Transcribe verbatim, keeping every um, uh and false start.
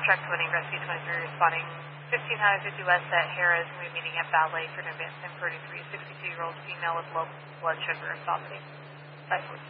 Track twenty, Rescue twenty-three, responding fifteen Highway fifty West at Harris. We're meeting at Ballet for an event ten thirty-three, sixty-two-year-old female with low blood sugar and vomiting. five four two.